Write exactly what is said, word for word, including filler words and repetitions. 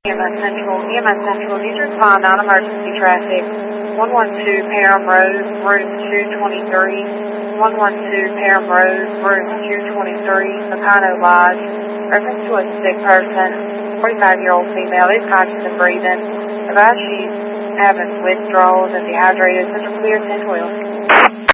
E M S Central, E M S Central, need to respond non-emergency traffic. one one two Parham Road, room two twenty-three. one one two Parham Road, room two twenty-three, Meccano Lodge. Reference to a sick person, forty-five-year-old female, is conscious and breathing. About she's having withdrawals and dehydrated. Central clear, ten twelve.